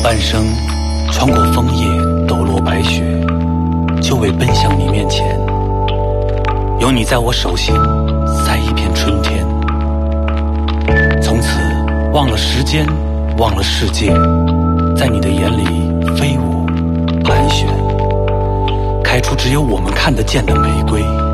半生穿过枫叶抖落白雪，就为奔向你面前，有你在我手心塞一片春天。从此忘了时间，忘了世界，在你的眼里飞舞盘旋，开出只有我们看得见的玫瑰。